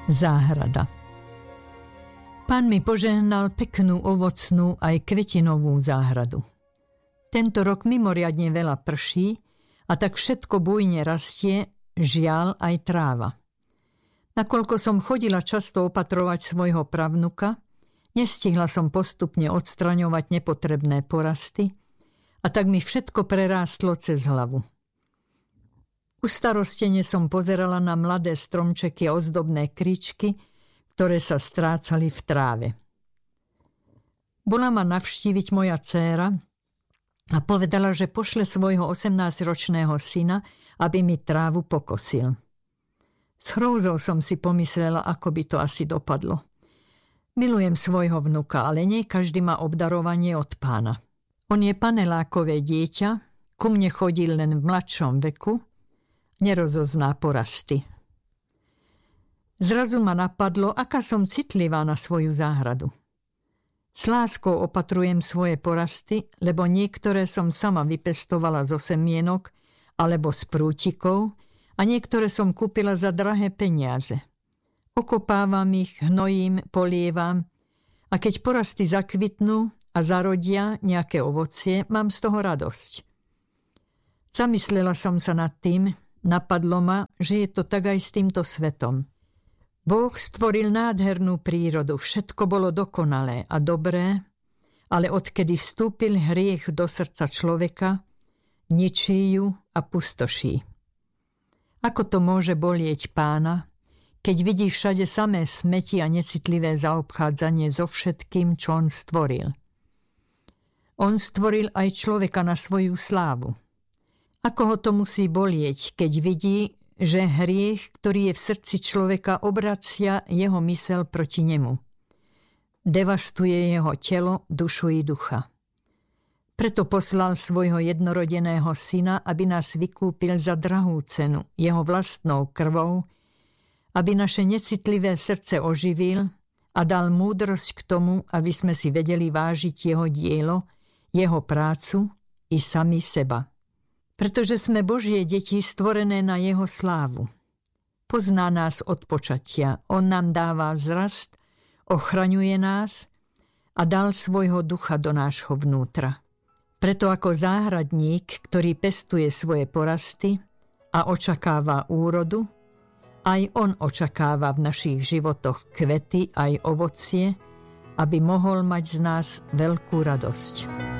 Záhrada. Pán mi požehnal peknú ovocnú aj kvetinovú záhradu. Tento rok mimoriadne veľa prší a tak všetko bujne rastie, žiaľ aj tráva. Nakoľko som chodila často opatrovať svojho pravnuka, nestihla som postupne odstraňovať nepotrebné porasty a tak mi všetko prerástlo cez hlavu. Ustarostene som pozerala na mladé stromčeky a ozdobné kryčky, ktoré sa strácali v tráve. Bola ma navštíviť moja dcéra a povedala, že pošle svojho 18-ročného syna, aby mi trávu pokosil. S hrôzou som si pomyslela, ako by to asi dopadlo. Milujem svojho vnuka, ale nie každý má obdarovanie od pána. On je panelákové dieťa, ku mne chodil len v mladšom veku, nerozozná porasty. Zrazu ma napadlo, aká som citlivá na svoju záhradu. S láskou opatrujem svoje porasty, lebo niektoré som sama vypestovala zo semienok alebo z prútikov a niektoré som kúpila za drahé peniaze. Okopávam ich, hnojím, polievam a keď porasty zakvitnú a zarodia nejaké ovocie, mám z toho radosť. Zamyslela som sa nad tým, napadlo ma, že je to tak aj s týmto svetom. Boh stvoril nádhernú prírodu, všetko bolo dokonalé a dobré, ale odkedy vstúpil hriech do srdca človeka, ničí ju a pustoší. Ako to môže bolieť pána, keď vidí všade samé smeti a necitlivé zaobchádzanie so všetkým, čo on stvoril? On stvoril aj človeka na svoju slávu. Ako ho to musí bolieť, keď vidí, že hriech, ktorý je v srdci človeka, obracia jeho myseľ proti nemu. Devastuje jeho telo, dušu i ducha. Preto poslal svojho jednorodeného syna, aby nás vykúpil za drahú cenu, jeho vlastnou krvou, aby naše necitlivé srdce oživil a dal múdrosť k tomu, aby sme si vedeli vážiť jeho dielo, jeho prácu i sami seba. Pretože sme Božie deti stvorené na jeho slávu. Pozná nás od počatia, on nám dáva vzrast, ochraňuje nás a dal svojho ducha do nášho vnútra. Preto ako záhradník, ktorý pestuje svoje porasty a očakáva úrodu, aj on očakáva v našich životoch kvety aj ovocie, aby mohol mať z nás veľkú radosť.